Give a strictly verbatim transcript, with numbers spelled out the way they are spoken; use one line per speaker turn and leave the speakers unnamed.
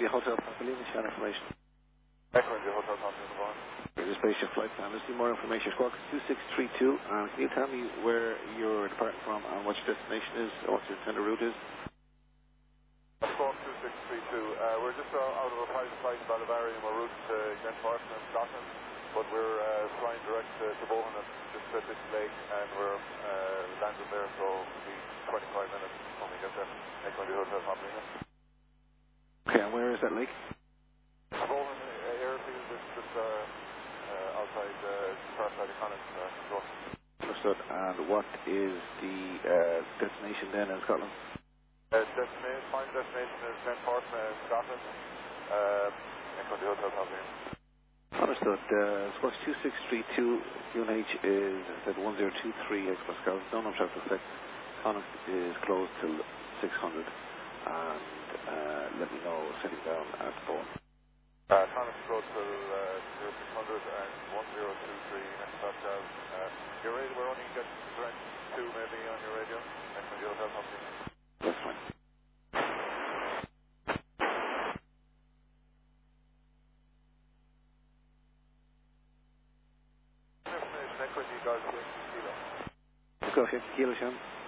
India Hotel Papalina, share information.
Echo India Hotel Papalina.
Just base your flight plan. Let's see more information. Squawk two six three two. Um, can you tell me where you're departing from and what your destination is, or what your intended route is?
Squawk two six three two. Uh, we're just uh, out of a private flight in Ballybary and we're route to Glenfarclas in Scotland, but we're uh, flying direct to, to Bohan at just at this lake, and we're uh, landed there, so it'll be twenty-five minutes when we get there. Echo India Hotel Papalina.
Okay, and where is that lake?
Bohan uh, airfield is just uh, uh, outside uh, outside the Connacht uh, control.
Understood. And what is the uh, destination then in Scotland?
Uh, destination, final destination is Glenfarclas in Scotland. Uh, Echo India Hotel Papalina.
Understood. Uh, Squawk two six three two. U N H is at one zero two three Express Scotland. No number traffic effect. Connacht is closed till six hundred. And uh, let me know sitting down at the phone.
Uh, Connacht closed till uh, zero six hundred and one zero two three next stop down. Uh, your radio, we're only getting direct two maybe on your radio. Echo India Hotel Papalina.
That's fine.
Information, Echo India Golf Kilo.
Let's go, Kilo, Sean.